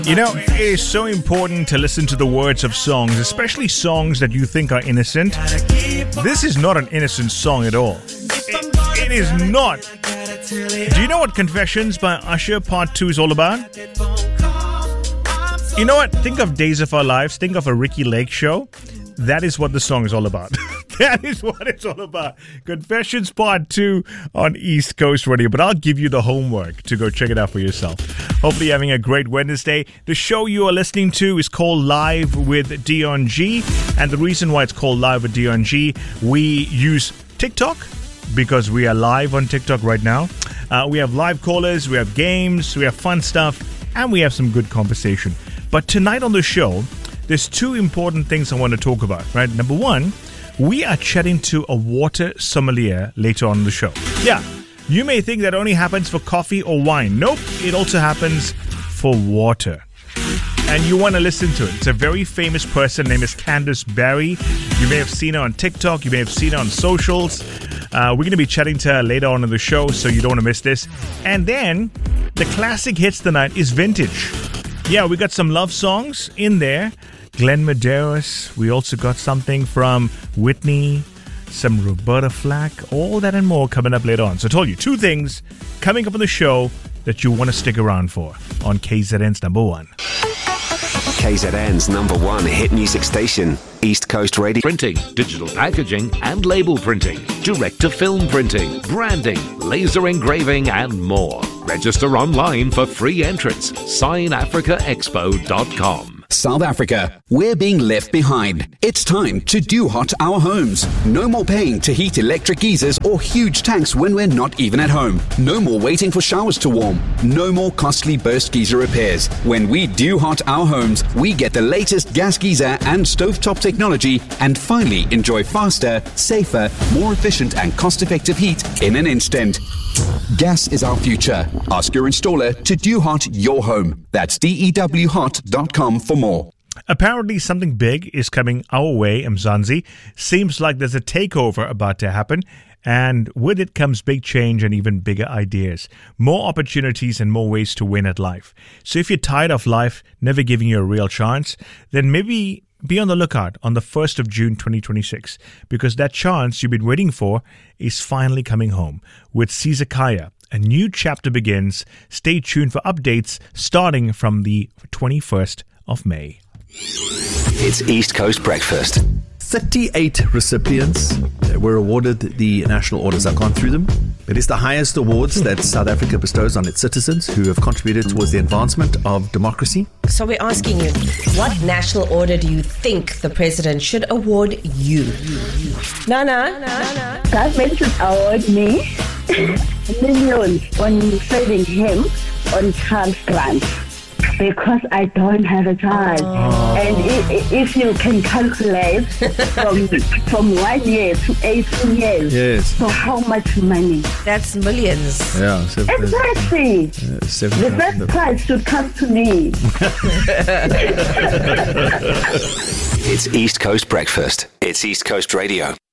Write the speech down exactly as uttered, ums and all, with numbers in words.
You know, it is so important to listen to the words of songs, especially songs that you think are innocent. This is not an innocent song at all. It, it is not. Do you know what Confessions by Usher Part two is all about? You know what? Think of Days of Our Lives. Think of a Ricky Lake show. That is what the song is all about. That is what it's all about. Confessions Part two on East Coast Radio. But I'll give you the homework to go check it out for yourself. Hopefully you're having a great Wednesday. The show you are listening to is called Live with Dion G. And the reason why it's called Live with Dion G, we use TikTok because we are live on TikTok right now. Uh, we have live callers, we have games, we have fun stuff, and we have some good conversation. But tonight on the show, there's two important things I want to talk about, right? Number one, we are chatting to a water sommelier later on in the show. Yeah, you may think that only happens for coffee or wine. Nope, it also happens for water. And you want to listen to it. It's a very famous person. Her name is Candice Barry. You may have seen her on TikTok. You may have seen her on socials. Uh, we're going to be chatting to her later on in the show, so you don't want to miss this. And then, the classic hits tonight is vintage. Yeah, we got some love songs in there. Glenn Medeiros. We also got something from Whitney, some Roberta Flack, all that and more coming up later on. So I told you, two things coming up on the show that you want to stick around for on K Z N's number one. K Z N's number one hit music station, East Coast Radio. Printing, digital packaging and label printing, direct-to-film printing, branding, laser engraving and more. Register online for free entrance. sign africa expo dot com. South Africa, we're being left behind. It's time to do hot our homes. No more paying to heat electric geysers or huge tanks when we're not even at home. No more waiting for showers to warm. No more costly burst geyser repairs. When we do hot our homes, we get the latest gas geyser and stovetop technology and finally enjoy faster, safer, more efficient and cost-effective heat in an instant. Gas is our future. Ask your installer to do hot your home. That's D E W hot dot com for more. Apparently something big is coming our way, Mzansi. Seems like there's a takeover about to happen. And with it comes big change and even bigger ideas. More opportunities and more ways to win at life. So if you're tired of life never giving you a real chance, then maybe be on the lookout on the first of June twenty twenty-six, because that chance you've been waiting for is finally coming home. With Caesar Kaya, a new chapter begins. Stay tuned for updates starting from the twenty-first of May. It's East Coast Breakfast. thirty-eight recipients were awarded the National Orders. I've gone through them. It is the highest awards that South Africa bestows on its citizens who have contributed towards the advancement of democracy. So we're asking you, what national order do you think the president should award you? Nana? Nana? Government should award me millions on saving him on child grants. Because I don't have a child. Oh. And if, if you can calculate from from one year to eighteen years, yes. So how much money? That's millions. Yeah, seven, exactly. Uh, seven, the first prize should come to me. It's East Coast Breakfast. It's East Coast Radio.